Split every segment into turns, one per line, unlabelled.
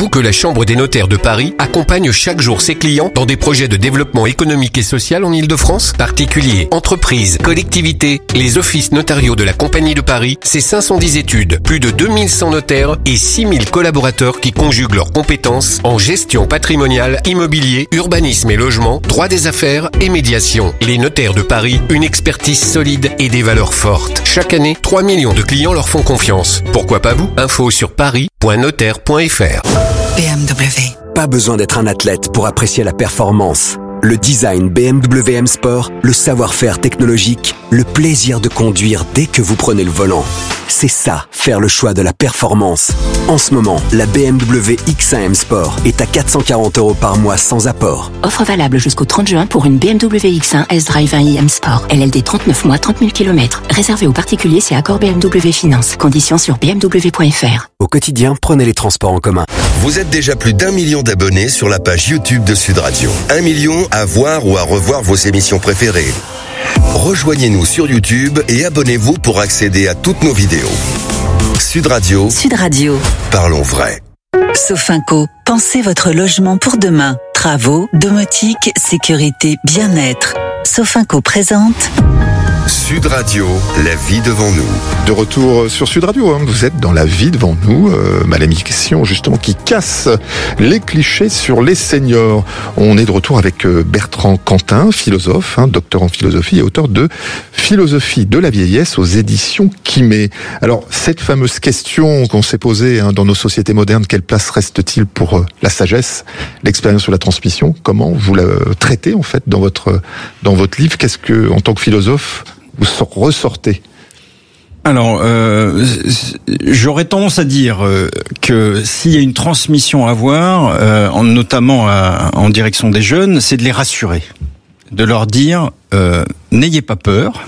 Saviez-vous que la Chambre des notaires de Paris accompagne chaque jour ses clients dans des projets de développement économique et social en Île-de-France? Particuliers, entreprises, collectivités, les offices notariaux de la Compagnie de Paris, c'est 510 études, plus de 2100 notaires et 6000 collaborateurs qui conjuguent leurs compétences en gestion patrimoniale, immobilier, urbanisme et logement, droit des affaires et médiation. Les notaires de Paris, une expertise solide et des valeurs fortes. Chaque année, 3 millions de clients leur font confiance. Pourquoi pas vous? Info sur paris.notaire.fr.
BMW.
Pas besoin d'être un athlète pour apprécier la performance. Le design BMW M Sport, le savoir-faire technologique, le plaisir de conduire dès que vous prenez le volant. C'est ça, faire le choix de la performance. En ce moment, la BMW X1 M Sport est à 440 € par mois sans apport.
Offre valable jusqu'au 30 juin pour une BMW X1 S-Drive 1i M Sport. LLD 39 mois, 30 000 km. Réservé aux particuliers, c'est accord BMW Finance. Conditions sur bmw.fr.
Au quotidien, prenez les transports en commun.
Vous êtes déjà plus d'1 million d'abonnés sur la page YouTube de Sud Radio. 1 million à voir ou à revoir vos émissions préférées. Rejoignez-nous sur YouTube et abonnez-vous pour accéder à toutes nos vidéos. Sud Radio.
Sud Radio.
Parlons vrai.
Sofinco. Pensez votre logement pour demain. Travaux, domotique, sécurité, bien-être. Sofinco présente
Sud Radio, la vie devant nous.
De retour sur Sud Radio, vous êtes dans la vie devant nous, l'émission justement qui casse les clichés sur les seniors. On est de retour avec Bertrand Cantin, philosophe, docteur en philosophie et auteur de Philosophie de la vieillesse aux éditions Quimé. Alors, cette fameuse question qu'on s'est posée dans nos sociétés modernes, quelle place reste-t-il pour la sagesse, l'expérience ou la transmission? Comment vous la traitez en fait dans votre livre? Qu'est-ce que, en tant que philosophe, vous ressortez?
Alors, j'aurais tendance à dire que s'il y a une transmission à avoir, notamment en direction des jeunes, c'est de les rassurer, de leur dire n'ayez pas peur.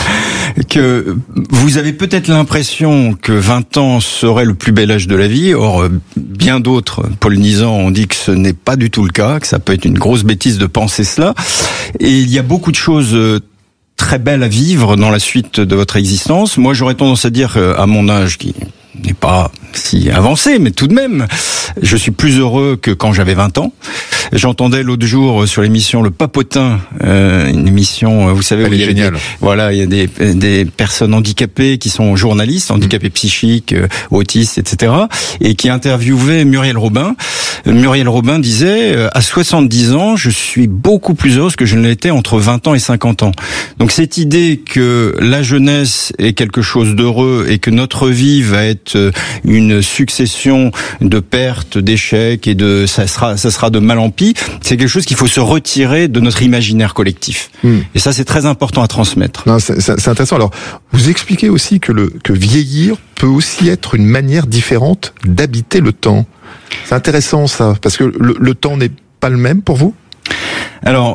Que vous avez peut-être l'impression que 20 ans serait le plus bel âge de la vie, or bien d'autres pollinisants ont dit que ce n'est pas du tout le cas, que ça peut être une grosse bêtise de penser cela, et il y a beaucoup de choses très belles à vivre dans la suite de votre existence. Moi, j'aurais tendance à dire à mon âge, qui n'est pas si avancé, mais tout de même, je suis plus heureux que quand j'avais 20 ans. J'entendais l'autre jour sur l'émission Le Papotin, une émission, vous savez, où il y a il y a des personnes handicapées qui sont journalistes, handicapés psychiques, autistes, etc., et qui interviewaient Muriel Robin. Muriel Robin disait, à 70 ans, je suis beaucoup plus heureuse que je ne l'étais entre 20 ans et 50 ans. Donc cette idée que la jeunesse est quelque chose d'heureux et que notre vie va être une succession de pertes, d'échecs et ça sera de mal en pis, c'est quelque chose qu'il faut se retirer de notre imaginaire collectif. Et ça, c'est très important à transmettre.
Non, c'est intéressant. Alors, vous expliquez aussi que vieillir peut aussi être une manière différente d'habiter le temps. C'est intéressant ça, parce que le temps n'est pas le même pour vous?
Alors,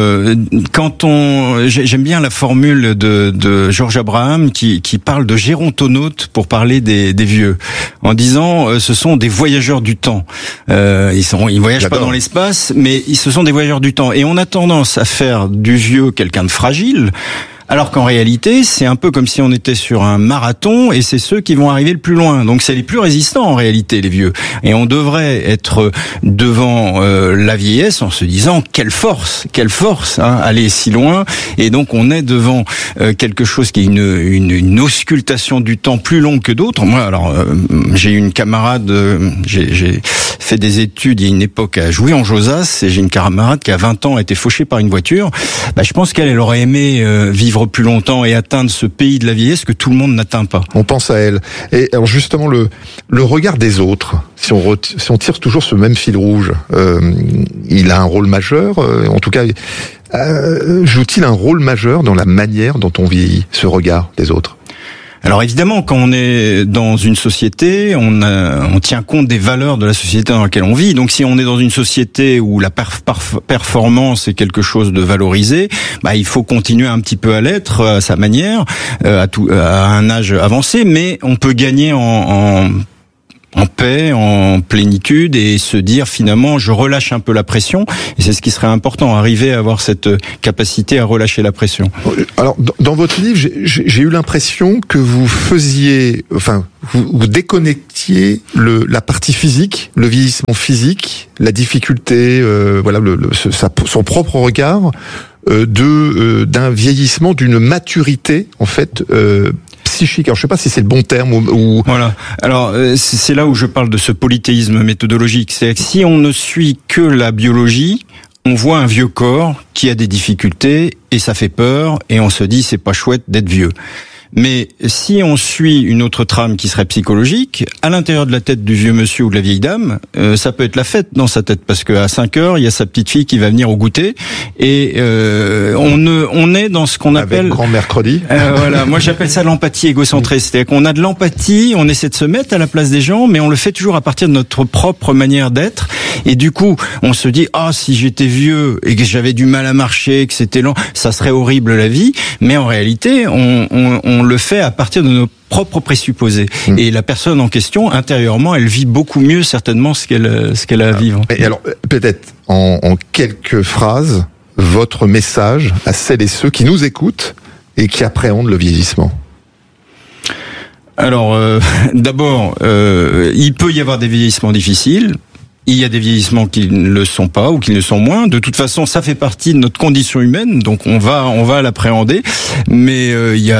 j'aime bien la formule de Georges Abraham qui parle de gérontonautes pour parler des vieux, en disant ce sont des voyageurs du temps. Ils voyagent pas dans l'espace, mais ce sont des voyageurs du temps. Et on a tendance à faire du vieux quelqu'un de fragile, alors qu'en réalité, c'est un peu comme si on était sur un marathon et c'est ceux qui vont arriver le plus loin. Donc c'est les plus résistants en réalité, les vieux. Et on devrait être devant la vieillesse en se disant quelle force, aller si loin. Et donc on est devant quelque chose qui est une auscultation du temps plus longue que d'autres. Moi, alors j'ai une camarade, j'ai fait des études il y a une époque à jouer en Josas, et j'ai une camarade qui à 20 ans a été fauchée par une voiture. Je pense qu'elle aurait aimé vivre plus longtemps et atteindre ce pays de la vieillesse que tout le monde n'atteint pas.
On pense à elle. Et alors justement, le regard des autres, si on tire toujours ce même fil rouge, il a un rôle majeur, en tout cas, joue-t-il un rôle majeur dans la manière dont on vieillit, ce regard des autres?
Alors évidemment, quand on est dans une société, on tient compte des valeurs de la société dans laquelle on vit. Donc si on est dans une société où la performance est quelque chose de valorisé, il faut continuer un petit peu à l'être à sa manière, à un âge avancé, mais on peut gagner en en paix, en plénitude, et se dire finalement je relâche un peu la pression, et c'est ce qui serait important, arriver à avoir cette capacité à relâcher la pression.
Alors dans votre livre, j'ai eu l'impression que vous déconnectiez la partie physique, le vieillissement physique, la difficulté, son propre regard d'un vieillissement, d'une maturité en fait psychique. Alors je sais pas si c'est le bon terme ou...
Voilà. Alors c'est là où je parle de ce polythéisme méthodologique. C'est que si on ne suit que la biologie, on voit un vieux corps qui a des difficultés et ça fait peur et on se dit c'est pas chouette d'être vieux. Mais si on suit une autre trame qui serait psychologique, à l'intérieur de la tête du vieux monsieur ou de la vieille dame, ça peut être la fête dans sa tête, parce qu'à 5 heures, il y a sa petite fille qui va venir au goûter, et on est dans ce qu'on appelle...
Avec grand mercredi.
Voilà, moi j'appelle ça l'empathie égocentrée, c'est-à-dire qu'on a de l'empathie, on essaie de se mettre à la place des gens, mais on le fait toujours à partir de notre propre manière d'être, et du coup, on se dit, si j'étais vieux et que j'avais du mal à marcher, que c'était lent, ça serait horrible la vie, mais en réalité, on le fait à partir de nos propres présupposés. Et la personne en question, intérieurement, elle vit beaucoup mieux certainement ce qu'elle a à vivre.
Et alors, peut-être en quelques phrases, votre message à celles et ceux qui nous écoutent et qui appréhendent le vieillissement.
Alors, d'abord, il peut y avoir des vieillissements difficiles. Il y a des vieillissements qui ne le sont pas ou qui le sont moins. De toute façon, ça fait partie de notre condition humaine, donc on va l'appréhender. Mais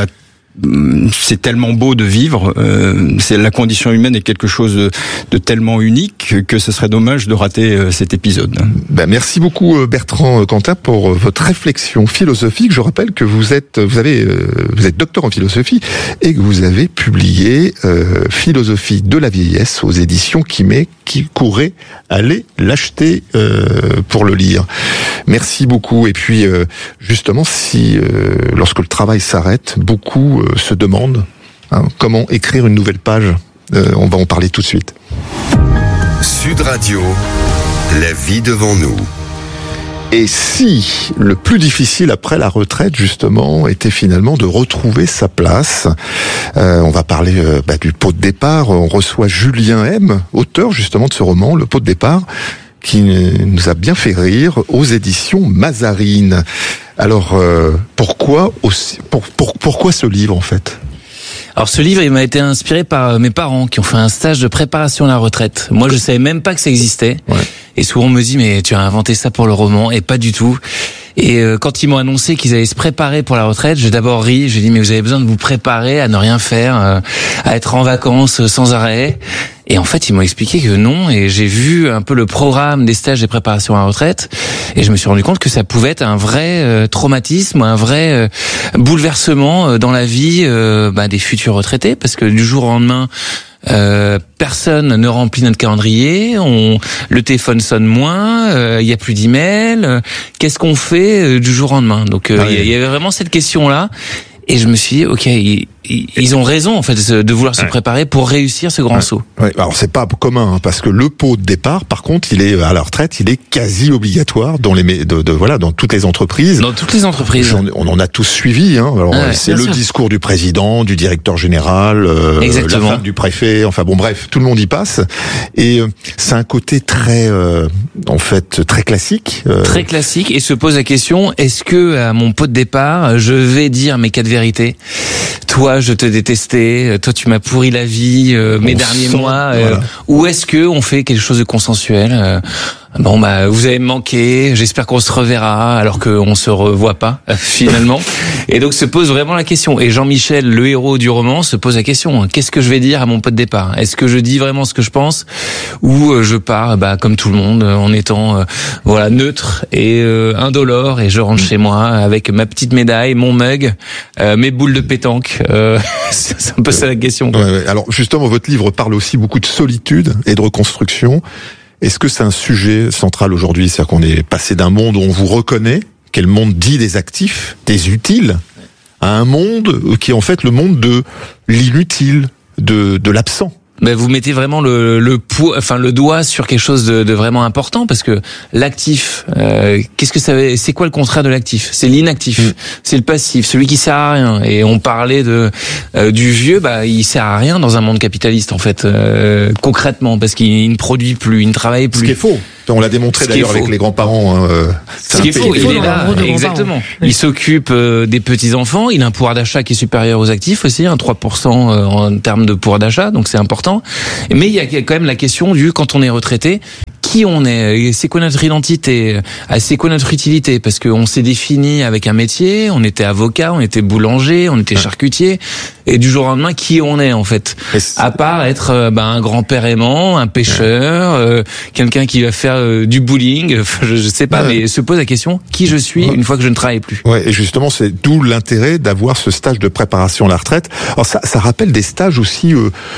c'est tellement beau de vivre. La condition humaine est quelque chose de tellement unique que ce serait dommage de rater cet épisode.
Merci beaucoup Bertrand Cantat pour votre réflexion philosophique. Je rappelle que vous êtes docteur en philosophie et que vous avez publié Philosophie de la vieillesse aux éditions Quimet, qui courrait aller l'acheter pour le lire. Merci beaucoup. Et puis justement, lorsque le travail s'arrête, beaucoup se demandent comment écrire une nouvelle page. On va en parler tout de suite.
Sud Radio, la vie devant nous.
Et si le plus difficile après la retraite, justement, était finalement de retrouver sa place, on va parler du pot de départ. On reçoit Julien M, auteur justement de ce roman, Le pot de départ, qui nous a bien fait rire aux éditions Mazarine. Alors, pourquoi ce livre en fait ?
Alors ce livre, il m'a été inspiré par mes parents qui ont fait un stage de préparation à la retraite. Moi, je savais même pas que ça existait. Ouais. Et souvent on me dit mais tu as inventé ça pour le roman, et pas du tout. Et quand ils m'ont annoncé qu'ils allaient se préparer pour la retraite, j'ai d'abord ri. J'ai dit mais vous avez besoin de vous préparer à ne rien faire, à être en vacances sans arrêt. Et en fait, ils m'ont expliqué que non, et j'ai vu un peu le programme des stages de préparation à la retraite, et je me suis rendu compte que ça pouvait être un vrai traumatisme, un vrai bouleversement dans la vie des futurs retraités, parce que du jour au lendemain, personne ne remplit notre calendrier, le téléphone sonne moins, il y a plus d'emails, qu'est-ce qu'on fait du jour au lendemain? Donc il y avait vraiment cette question-là, et je me suis dit, ok, ils ont raison en fait de vouloir se préparer pour réussir ce grand saut.
Ouais. Alors c'est pas commun parce que le pot de départ, par contre, il est à la retraite, il est quasi obligatoire dans dans toutes les entreprises.
Dans toutes les entreprises.
On en a tous suivi. Alors c'est le discours du président, du directeur général, la femme du préfet. Enfin bon, bref, tout le monde y passe. Et c'est un côté très classique.
Très classique. Et se pose la question, est-ce que à mon pot de départ, je vais dire mes 4 vérités? Toi, je te détestais, toi tu m'as pourri la vie, mes derniers mois, ou est-ce que on fait quelque chose de consensuel? Bon vous allez me manquer, j'espère qu'on se reverra, alors qu'on se revoit pas finalement. Et donc se pose vraiment la question. Et Jean-Michel, le héros du roman, se pose la question, qu'est-ce que je vais dire à mon pot de départ? Est-ce que je dis vraiment ce que je pense, ou je pars comme tout le monde en étant neutre et indolore, et je rentre chez moi avec ma petite médaille, mon mug, mes boules de pétanque. C'est un peu ça la question.
Ouais. Alors justement, votre livre parle aussi beaucoup de solitude et de reconstruction. Est-ce que c'est un sujet central aujourd'hui? C'est-à-dire qu'on est passé d'un monde où on vous reconnaît, qui est le monde dit des actifs, des utiles, à un monde qui est en fait le monde de l'inutile, de l'absent.
vous mettez vraiment le doigt sur quelque chose de vraiment important, parce que l'actif, qu'est-ce que ça veut, c'est quoi le contraire de l'actif? C'est l'inactif, c'est le passif, celui qui sert à rien. Et on parlait du vieux, il sert à rien dans un monde capitaliste en fait, concrètement, parce qu'il ne produit plus, il ne travaille plus.
Ce qui est faux. On l'a démontré d'ailleurs avec les grands-parents.
Ce qui est faux, il est là, exactement. Il s'occupe des petits-enfants, il a un pouvoir d'achat qui est supérieur aux actifs aussi, 3% en termes de pouvoir d'achat, donc c'est important. Mais il y a quand même la question quand on est retraité, qui on est, c'est quoi notre identité, c'est quoi notre utilité, parce qu'on s'est défini avec un métier, on était avocat, on était boulanger, on était charcutier, et du jour au lendemain, qui on est en fait, à part être un grand-père aimant, un pêcheur, quelqu'un qui va faire du bowling, je sais pas, mais se pose la question, qui je suis une fois que je ne travaille plus.
Ouais, et justement, c'est d'où l'intérêt d'avoir ce stage de préparation à la retraite. Alors ça rappelle des stages aussi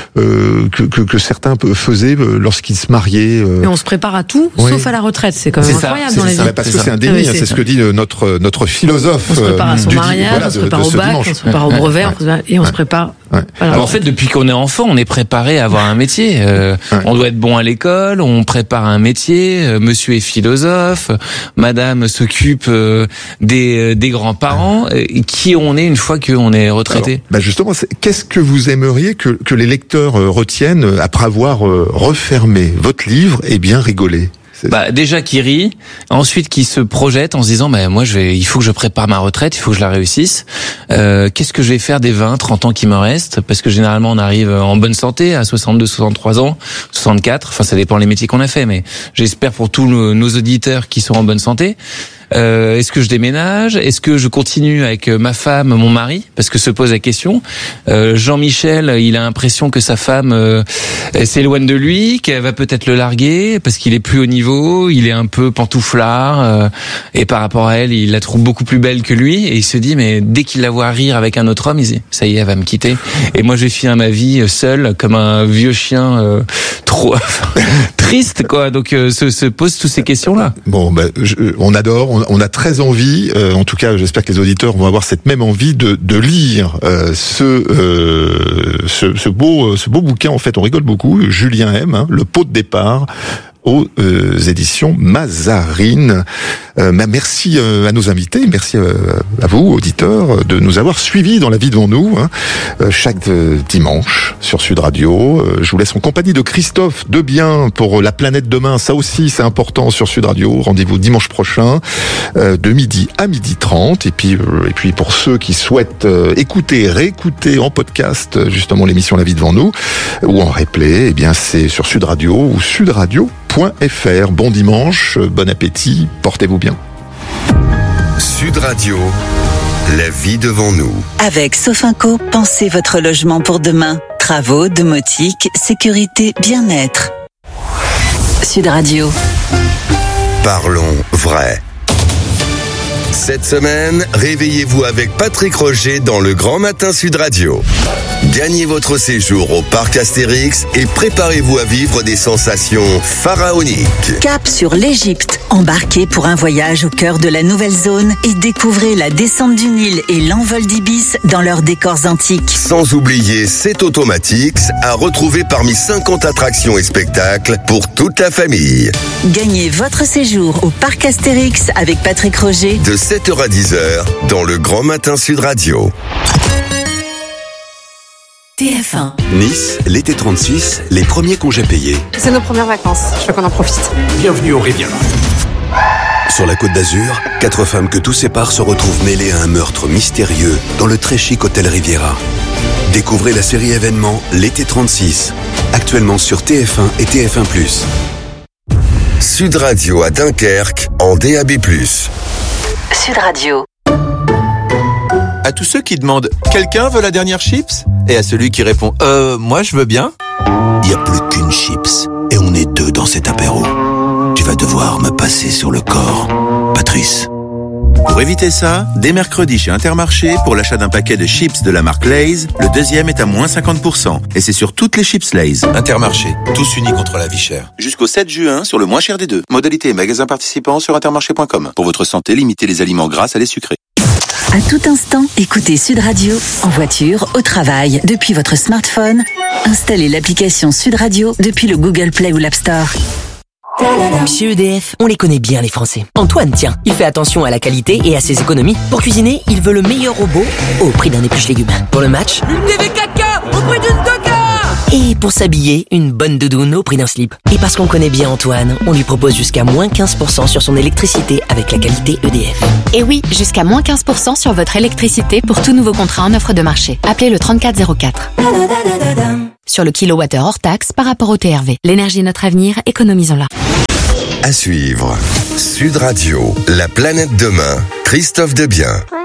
que certains faisaient lorsqu'ils se mariaient.
Mais on se prépare à tout, sauf à la retraite. C'est quand même incroyable dans la vie.
Parce que c'est un déni, c'est ce que dit notre philosophe.
On se prépare à son mariage, on se prépare au bac, on se prépare au brevet, et on se prépare.
Ouais.
Voilà.
Alors en fait, depuis qu'on est enfant, on est préparé à avoir un métier. On doit être bon à l'école, on prépare un métier. Monsieur est philosophe, Madame s'occupe des grands-parents. Qui on est une fois qu'on est retraité?
Alors, justement, qu'est-ce que vous aimeriez que les lecteurs retiennent après avoir refermé votre livre et bien rigolé?
Déjà qui rit, ensuite qui se projette en se disant moi il faut que je prépare ma retraite, il faut que je la réussisse. Qu'est-ce que je vais faire des 20-30 ans qui me restent, parce que généralement on arrive en bonne santé à 62, 63 ans, 64, enfin ça dépend les métiers qu'on a fait, mais j'espère pour tous nos auditeurs qui sont en bonne santé. Est-ce que je déménage? Est-ce que je continue avec ma femme, mon mari? Parce que se pose la question. Jean-Michel, il a l'impression que sa femme s'éloigne de lui, qu'elle va peut-être le larguer parce qu'il est plus au niveau, il est un peu pantouflard, et par rapport à elle, il la trouve beaucoup plus belle que lui, et il se dit, mais dès qu'il la voit rire avec un autre homme, il dit, ça y est, elle va me quitter. Et moi, je vais finir ma vie seul, comme un vieux chien trop triste, quoi. Donc, se pose toutes ces questions-là. Bon,
on adore. On a très envie, en tout cas j'espère que les auditeurs vont avoir cette même envie de lire ce beau bouquin. En fait, on rigole beaucoup. Julien M, Le pot de départ, aux éditions Mazarine. Merci à nos invités, merci à vous, auditeurs, de nous avoir suivis dans La vie devant nous, chaque dimanche sur Sud Radio. Je vous laisse en compagnie de Christophe Debien pour La planète demain. Ça aussi, c'est important sur Sud Radio. Rendez-vous dimanche prochain, de midi à 12h30. Et puis pour ceux qui souhaitent réécouter en podcast, justement, l'émission La vie devant nous, ou en replay, c'est sur Sud Radio ou sudradio.fr. Bon dimanche, bon appétit, portez-vous bien.
Sud Radio, la vie devant nous.
Avec Sofinco, pensez votre logement pour demain. Travaux, domotique, sécurité, bien-être. Sud Radio.
Parlons vrai. Cette semaine, réveillez-vous avec Patrick Roger dans le Grand Matin Sud Radio. Gagnez votre séjour au parc Astérix et préparez-vous à vivre des sensations pharaoniques.
Cap sur l'Égypte. Embarquez pour un voyage au cœur de la nouvelle zone et découvrez la descente du Nil et l'envol d'Ibis dans leurs décors antiques.
Sans oublier C'est Automatics à retrouver parmi 50 attractions et spectacles pour toute la famille.
Gagnez votre séjour au parc Astérix avec Patrick Roger.
De 7h à 10h dans le Grand Matin Sud Radio.
TF1.
Nice, l'été 36, les premiers congés payés.
C'est nos premières vacances, je veux qu'on en profite.
Bienvenue au Riviera. Sur la Côte d'Azur, 4 femmes que tout sépare se retrouvent mêlées à un meurtre mystérieux dans le très chic hôtel Riviera. Découvrez la série événement L'été 36, actuellement sur TF1 et TF1+.
Sud Radio à Dunkerque en DAB+.
Sud Radio.
À tous ceux qui demandent « Quelqu'un veut la dernière chips ?» et à celui qui répond « Moi je veux bien ?»
Il n'y a plus qu'une chips et on est 2 dans cet apéro. Tu vas devoir me passer sur le corps, Patrice.
Pour éviter ça, dès mercredi chez Intermarché, pour l'achat d'un paquet de chips de la marque Lay's, le deuxième est à moins 50%. Et c'est sur toutes les chips Lay's. Intermarché, tous unis contre la vie chère. Jusqu'au 7 juin, sur le moins cher des deux. Modalité et magasins participants sur intermarché.com. Pour votre santé, limitez les aliments gras à les sucrés.
À tout instant, écoutez Sud Radio, en voiture, au travail, depuis votre smartphone. Installez l'application Sud Radio depuis le Google Play ou l'App Store.
Chez EDF, on les connaît bien les Français. Antoine, tiens, il fait attention à la qualité et à ses économies. Pour cuisiner, il veut le meilleur robot au prix d'un épluche-légumes. Pour le match,
une TV 4K au prix d'une 2K.
Et pour s'habiller, une bonne doudoune au prix d'un slip. Et parce qu'on connaît bien Antoine, on lui propose jusqu'à moins 15% sur son électricité avec la qualité EDF.
Et oui, jusqu'à moins 15% sur votre électricité pour tout nouveau contrat en offre de marché. Appelez le 3404. Sur le kilowattheure hors taxe par rapport au TRV. L'énergie est notre avenir, économisons-la.
À suivre, Sud Radio, la planète demain, Christophe Debien.